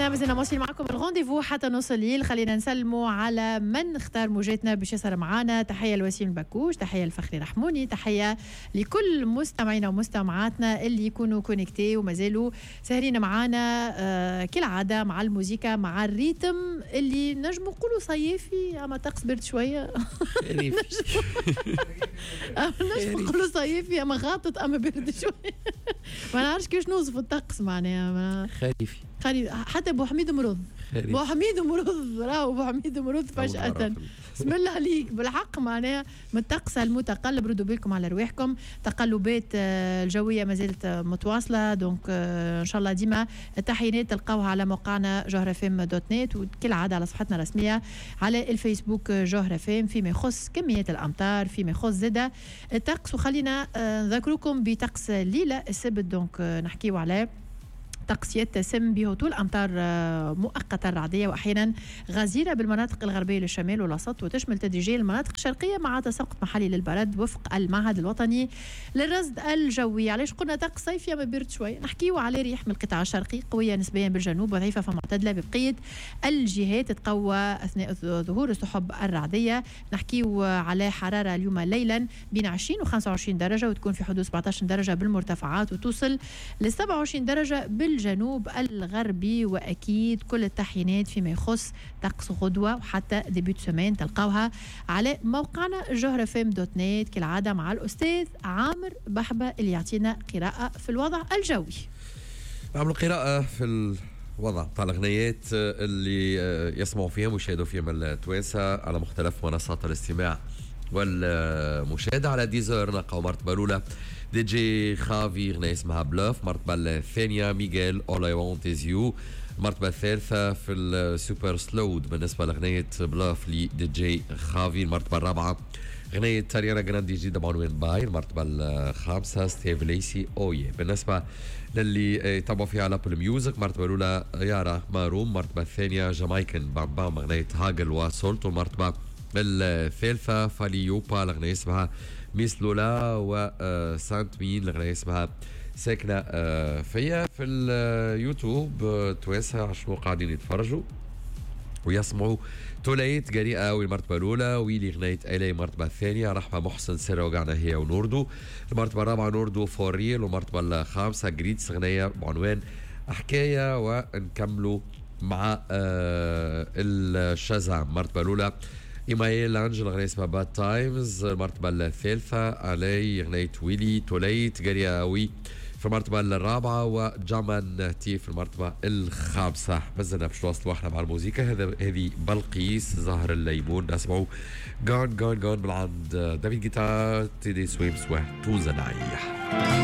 موجاتنا مازلنا مواصلين معكم الغونديفو حتى نوصل الليل. خلينا نسلموا على من اختار موجاتنا باش يسهر معانا. تحيه لوسيم البكوش، تحيه لفخري رحموني، تحيه لكل مستمعينا ومستمعاتنا اللي يكونوا كونيكتي ومازالوا سهرين معانا كالعاده مع الموسيقى مع الريتم اللي نجم نقولوا صيفي اما طقس برد شويه. نجم نقولوا صيفي اما غاطت اما برد شويه. ما نعرفش كيفاش نوصف الطقس معناها. خريفي حتى ابو حميد مرض. ابو حميد مرض، راهو ابو حميد مرض فجأة. بسم الله عليك بالحق معناها من الطقس المتقلب. ردوا بالكم على رواحكم. تقلبات الجويه ما زالت متواصله، دونك ان شاء الله ديما التحيينات تلقاوها على موقعنا جوهرفم.net وكالعاده على صفحتنا الرسميه على الفيسبوك جوهرفم فيما يخص كميات الامطار، فيما يخص زاده الطقس. وخلينا نذكركم بطقس الليله السبت، دونك نحكيو على طقس يتسم بهطول أمطار مؤقتة رعدية وأحيانا غزيرة بالمناطق الغربية للشمال والوسط، وتشمل تدريجيا المناطق الشرقية مع تساقط محلي للبرد وفق المعهد الوطني للرصد الجوي. علاش قلنا طقس صيفي ما برد شوي؟ نحكيو على ريح من القطاع الشرقي قوية نسبيا بالجنوب وضعيفة فمعتدلة ببقية الجهات، تتقوى أثناء ظهور السحب الرعدية. نحكيو على حرارة اليوم ليلا بين 20 و 25 درجة، وتكون في حدود 17 درجة بالمرتفعات وتوصل ل 27 درجة بالجنوب الغربي. واكيد كل التحيينات فيما يخص طقس غدوه وحتى ديبيوت سومين تلقاوها على موقعنا جوهرفم.net كالعاده مع الاستاذ عامر بحبه اللي يعطينا قراءه في الوضع الجوي. نعملوا قراءه في الوضع بتاع الاغنيات اللي يسمعوا فيها ويشاهدوا فيها من التوانسه على مختلف منصات الاستماع والمشاهده. على ديزر نلقاو مرتبه الاولى دي جي خافي غنية اسمها بلوف، المرتبة الثانية ميغيل All I Want Is You، المرتبة الثالثة في السوبر سلود بالنسبة لغنية بلوف لدي جي خافي، المرتبة الرابعة غنية تاريانا جراندي جديدة بعنوان باي، المرتبة الخامسة ستيف ليسي أويه. بالنسبة للي يتابعوا فيها على ابل ميوزك، المرتبة الأولى يارا ماروم، المرتبة الثانية جامايكن بام بام غنية هاجل وسولت، والمرتبة الثالثة فاليوبا الغنية اسمها ميس لولا، وسانت مين الغنية اسمها ساكنة فيا. في اليوتيوب تواسها عشان قاعدين يتفرجوا ويسمعوا توليت جريئة والمرتبة الأولى، ويلي غنية إلي المرتبة الثانية، رحمة محسن سيرة وقعنا هي ونوردو المرتبة الرابعة، نوردو فور ريل، والمرتبة الخامسة جريتس غنية بعنوان حكاية. ونكملوا مع الشزام المرتبة الأولى إيمايل أنجل غنية اسمها باد تايمز، المرتبة الثالثة علي غنية ويلي توليت جريئة قوي في المرتبة الرابعة، وجامان تي في المرتبة الخامسة. مازلنا باش نواصلوا احنا مع الموسيقى. هذه بلقيس زهر الليمون، نسمعوا جون جون جون من عند دافيد جيتا تيدي سويم سوا توزناي.